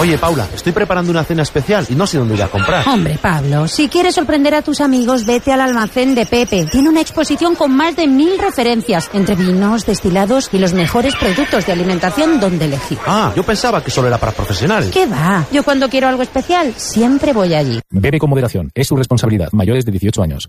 Oye, Paula, estoy preparando una cena especial y no sé dónde ir a comprar. Hombre, Pablo, si quieres sorprender a tus amigos, vete al almacén de Pepe. Tiene una exposición con más de 1000 referencias, entre vinos, destilados y los mejores productos de alimentación donde elegir. Ah, yo pensaba que solo era para profesionales. ¿Qué va? Yo cuando quiero algo especial, siempre voy allí. Bebe con moderación, es su responsabilidad. Mayores de 18 años.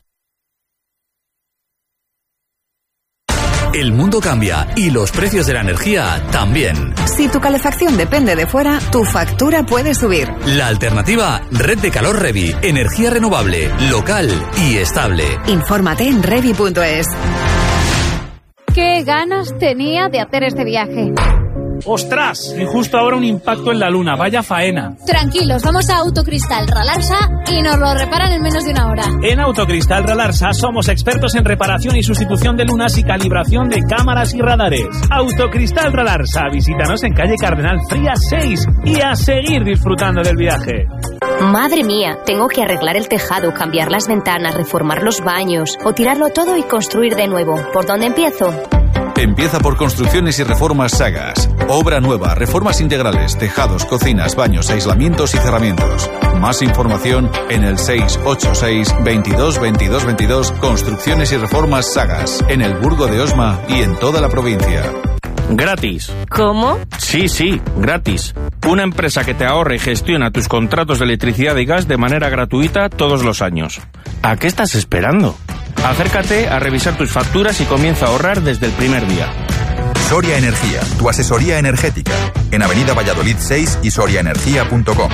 El mundo cambia y los precios de la energía también. Si tu calefacción depende de fuera, tu factura puede subir. La alternativa, Red de Calor Revi. Energía renovable, local y estable. Infórmate en revi.es. ¡Qué ganas tenía de hacer este viaje! ¡Ostras! Y justo ahora un impacto en la luna, vaya faena. Tranquilos, vamos a Autocristal Ralarsa y nos lo reparan en menos de una hora. En Autocristal Ralarsa somos expertos en reparación y sustitución de lunas y calibración de cámaras y radares. Autocristal Ralarsa, visítanos en calle Cardenal Frías 6 y a seguir disfrutando del viaje. Madre mía, tengo que arreglar el tejado, cambiar las ventanas, reformar los baños o tirarlo todo y construir de nuevo. ¿Por dónde empiezo? Empieza por Construcciones y Reformas Sagas. Obra nueva, reformas integrales, tejados, cocinas, baños, aislamientos y cerramientos. Más información en el 686 22 22 22. Construcciones y Reformas Sagas. En el Burgo de Osma y en toda la provincia. Gratis. ¿Cómo? Sí, gratis. Una empresa que te ahorra y gestiona tus contratos de electricidad y gas de manera gratuita todos los años. ¿A qué estás esperando? Acércate a revisar tus facturas y comienza a ahorrar desde el primer día. Soria Energía, tu asesoría energética. En Avenida Valladolid 6 y soriaenergia.com.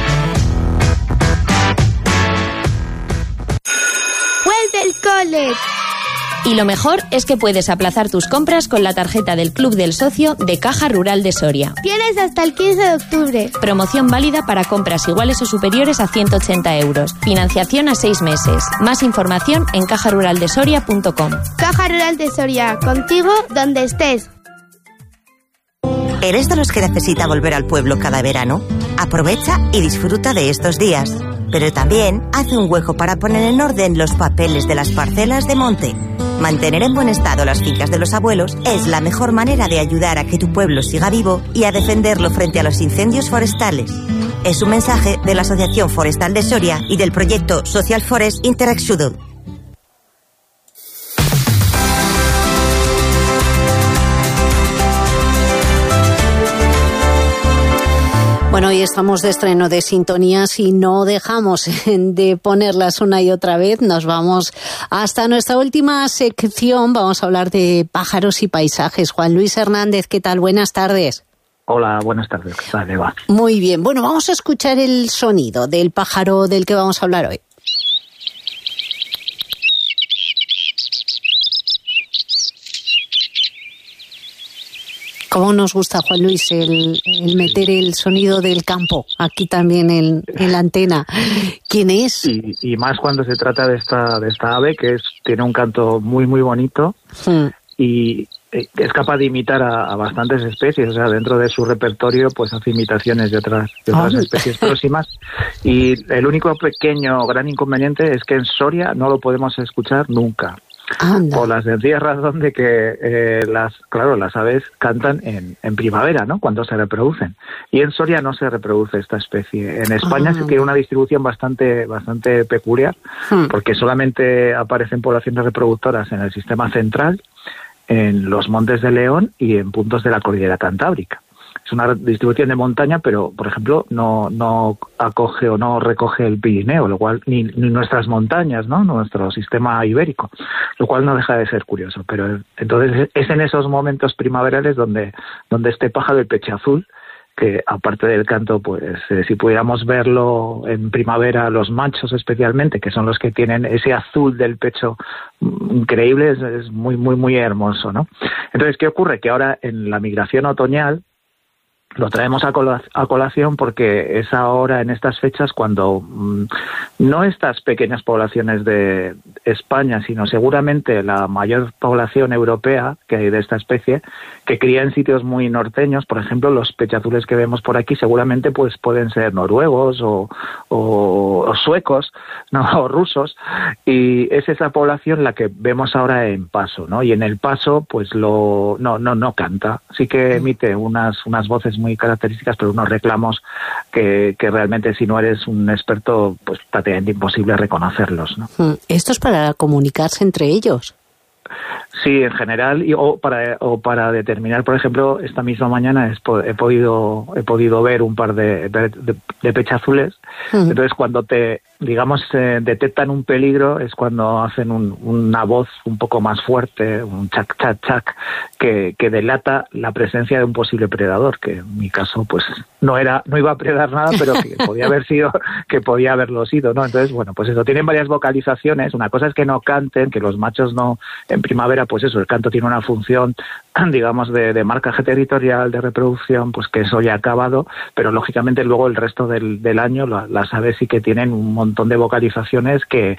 ¡Vuelve el cole! Y lo mejor es que puedes aplazar tus compras con la tarjeta del Club del Socio de Caja Rural de Soria. Tienes hasta el 15 de octubre. Promoción válida para compras iguales o superiores a 180 euros. Financiación a 6 meses. Más información en cajaruraldesoria.com. Caja Rural de Soria, contigo donde estés. ¿Eres de los que necesita volver al pueblo cada verano? Aprovecha y disfruta de estos días. Pero también hace un hueco para poner en orden los papeles de las parcelas de monte. Mantener en buen estado las fincas de los abuelos es la mejor manera de ayudar a que tu pueblo siga vivo y a defenderlo frente a los incendios forestales. Es un mensaje de la Asociación Forestal de Soria y del proyecto Social Forest Interact. Bueno, hoy estamos de estreno de sintonías y no dejamos de ponerlas una y otra vez. Nos vamos hasta nuestra última sección. Vamos a hablar de pájaros y paisajes. Juan Luis Hernández, ¿qué tal? Buenas tardes. Hola, buenas tardes. ¿Qué tal, Eva? Muy bien. Bueno, vamos a escuchar el sonido del pájaro del que vamos a hablar hoy. ¿Cómo nos gusta, Juan Luis, el meter el sonido del campo aquí también en la antena? ¿Quién es? Y más cuando se trata de esta ave, que tiene un canto muy, muy bonito y es capaz de imitar a bastantes especies. O sea, dentro de su repertorio pues hace imitaciones de otras especies próximas. Y el único gran inconveniente es que en Soria no lo podemos escuchar nunca. Anda. Por la sencilla razón de que las aves cantan en primavera, ¿no? Cuando se reproducen. Y en Soria no se reproduce esta especie. En España sí tiene una distribución bastante peculiar, porque solamente aparecen poblaciones reproductoras en el sistema central, en los Montes de León y en puntos de la Cordillera Cantábrica. Es una distribución de montaña, pero, por ejemplo, no acoge o no recoge el Pirineo, lo cual ni nuestras montañas, ¿no? Nuestro sistema ibérico, lo cual no deja de ser curioso. Pero entonces es en esos momentos primaverales donde este pájaro, el pecheazul, que aparte del canto, pues si pudiéramos verlo en primavera, los machos especialmente, que son los que tienen ese azul del pecho increíble, es muy, muy, muy hermoso, ¿no? Entonces, ¿qué ocurre? Que ahora en la migración otoñal lo traemos a colación porque es ahora en estas fechas cuando no estas pequeñas poblaciones de España, sino seguramente la mayor población europea que hay de esta especie, que cría en sitios muy norteños. Por ejemplo, los pechazules que vemos por aquí seguramente pues pueden ser noruegos o suecos, ¿no? O rusos, y es esa población la que vemos ahora en Paso, ¿no? Y en el Paso pues no canta, sí que emite unas voces muy características, pero unos reclamos que realmente, si no eres un experto, pues prácticamente imposible reconocerlos, ¿no? Esto es para comunicarse entre ellos. Sí, en general, o para determinar, por ejemplo, esta misma mañana he podido ver un par de pechazules. Entonces, cuando detectan un peligro, es cuando hacen una voz un poco más fuerte, un chac, chac, chac, que delata la presencia de un posible predador, que en mi caso, pues no iba a predar nada, pero que podía haberlo sido, ¿no? Entonces, bueno, pues eso, tienen varias vocalizaciones. Una cosa es que no canten, que los machos no, en primavera, pues eso, el canto tiene una función, digamos, de marcaje territorial, de reproducción, pues que eso ya ha acabado, pero lógicamente luego el resto del año las aves sí que tienen un montón de vocalizaciones que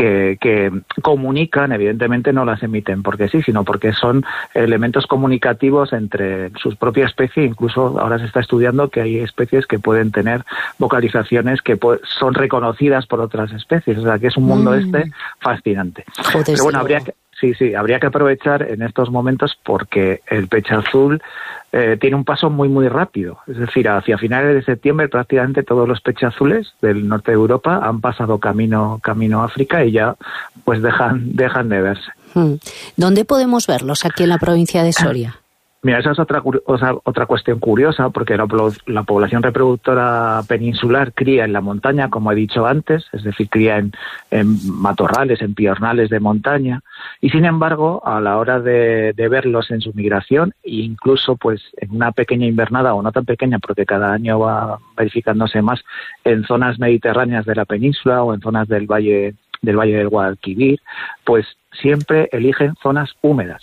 comunican. Evidentemente no las emiten porque sí, sino porque son elementos comunicativos entre su propia especie. Incluso ahora se está estudiando que hay especies que pueden tener vocalizaciones que son reconocidas por otras especies, o sea que es un mundo fascinante. Joder, pero bueno, habría que aprovechar en estos momentos porque el pechazul tiene un paso muy muy rápido. Es decir, hacia finales de septiembre prácticamente todos los pechazules del norte de Europa han pasado camino a África y ya pues dejan de verse. ¿Dónde podemos verlos aquí en la provincia de Soria? Mira, esa es otra cuestión curiosa, porque la población reproductora peninsular cría en la montaña, como he dicho antes, es decir, cría en matorrales, en piornales de montaña, y sin embargo, a la hora de verlos en su migración, e incluso pues en una pequeña invernada, o no tan pequeña, porque cada año va verificándose más, en zonas mediterráneas de la península o en zonas del Valle del Guadalquivir, pues siempre eligen zonas húmedas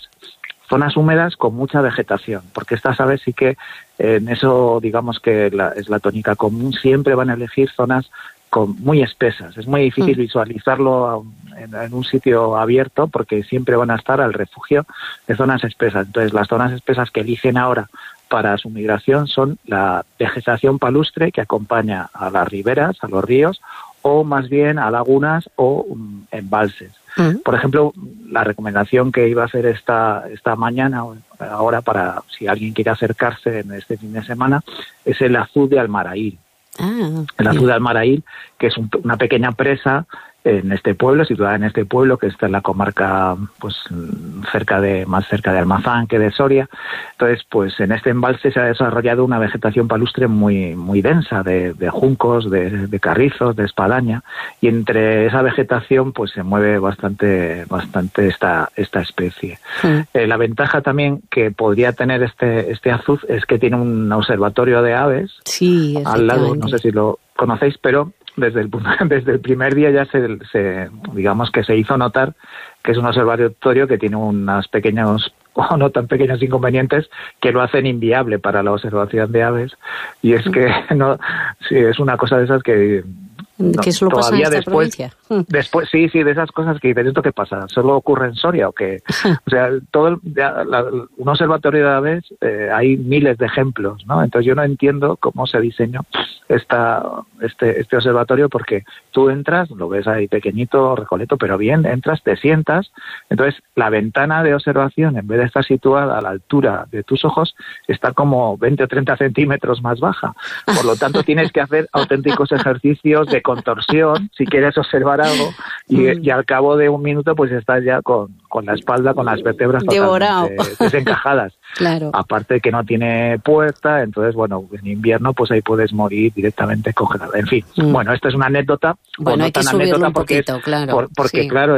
con mucha vegetación, porque estas aves sí que en eso, digamos que es la tónica común, siempre van a elegir zonas muy espesas. Es muy difícil visualizarlo en un sitio abierto porque siempre van a estar al refugio de zonas espesas. Entonces, las zonas espesas que eligen ahora para su migración son la vegetación palustre que acompaña a las riberas, a los ríos, o más bien a lagunas o embalses. Por ejemplo, la recomendación que iba a hacer esta mañana, ahora, para si alguien quiere acercarse en este fin de semana, es el azud de Almaraíl. El azud de Almaraíl, que es una pequeña presa situada en este pueblo, que está en la comarca pues más cerca de Almazán que de Soria. Entonces, pues en este embalse se ha desarrollado una vegetación palustre muy muy densa, de juncos, de carrizos, de espadaña, y entre esa vegetación pues se mueve bastante esta especie. La ventaja también que podría tener este azud es que tiene un observatorio de aves al lado, no sé si lo conocéis, pero desde el primer día ya digamos que se hizo notar que es un observatorio que tiene unos pequeños o no tan pequeños inconvenientes que lo hacen inviable para la observación de aves, y es que es una cosa de esas que ¿qué solo pasa en esta provincia? Después, sí, de esas cosas que dices, ¿esto qué pasa? ¿Solo ocurre en Soria o qué? O sea, un observatorio de aves, hay miles de ejemplos, ¿no? Entonces yo no entiendo cómo se diseñó este observatorio, porque tú entras, lo ves ahí pequeñito, recoleto, pero bien, entras, te sientas, entonces la ventana de observación, en vez de estar situada a la altura de tus ojos, está como 20 o 30 centímetros más baja. Por lo tanto, tienes que hacer auténticos ejercicios de contorsión si quieres observar algo, y al cabo de un minuto pues estás ya con la espalda, con las vértebras totalmente desencajadas. Claro. Aparte que no tiene puerta, entonces bueno, en invierno pues ahí puedes morir directamente congelado. En fin, bueno, esta es una anécdota. Bueno, hay que subirlo un poquito, claro. Porque claro,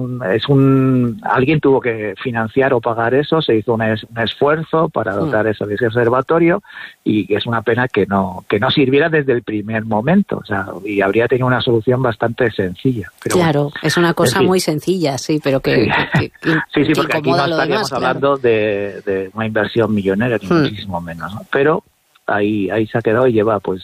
alguien tuvo que financiar o pagar eso, se hizo un esfuerzo para dotar eso de ese observatorio, y es una pena que no sirviera desde el primer momento, o sea, y habría tenido una solución bastante sencilla. Pero claro, bueno, es una cosa muy sencilla, sí, pero que sí, porque aquí no estaríamos hablando de una inversión millonaria, ni muchísimo menos, ¿no? Pero ahí se ha quedado y lleva pues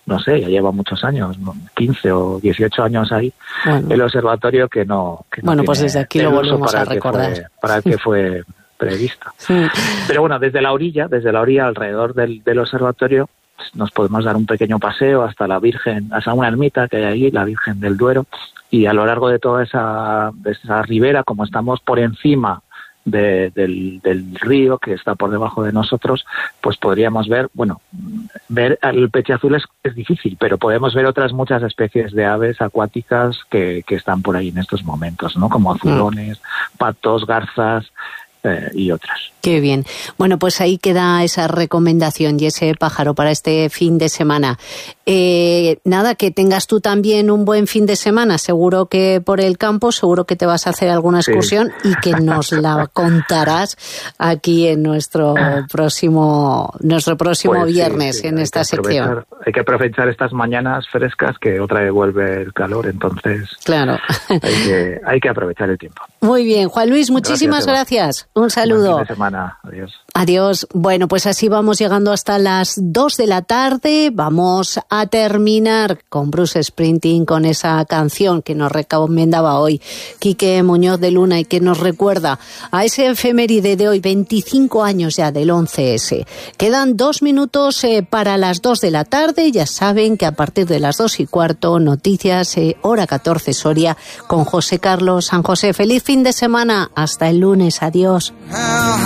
no sé, ya lleva muchos años, 15 o 18 años ahí, el observatorio que no bueno, pues desde aquí lo volvemos a recordar. Para el que fue previsto. Sí. Pero bueno, desde la orilla alrededor del observatorio, nos podemos dar un pequeño paseo hasta la Virgen, hasta una ermita que hay ahí, la Virgen del Duero, y a lo largo de toda esa ribera, como estamos por encima del río que está por debajo de nosotros, pues podríamos ver el pechiazul es difícil, pero podemos ver otras muchas especies de aves acuáticas que están por ahí en estos momentos, ¿no? Como azulones, patos, garzas y otras. Qué bien. Bueno, pues ahí queda esa recomendación y ese pájaro para este fin de semana. Nada, que tengas tú también un buen fin de semana. Seguro que por el campo, seguro que te vas a hacer alguna excursión y que nos la contarás aquí en nuestro próximo viernes en esta sección. Hay que aprovechar estas mañanas frescas que otra vez vuelve el calor, entonces claro. hay que aprovechar el tiempo. Muy bien, Juan Luis, muchísimas gracias. Un saludo. Buen fin de semana. Adiós. Adiós. Bueno, pues así vamos llegando hasta las 2 de la tarde. Vamos a terminar con Bruce Springsteen, con esa canción que nos recomendaba hoy Quique Muñoz de Luna y que nos recuerda a ese efeméride de hoy, 25 años ya del 11S. Quedan 2 minutos para las 2 de la tarde. Ya saben que a partir de las 2:15, noticias, hora 14 Soria, con José Carlos San José. Feliz fin de semana. Hasta el lunes. Adiós.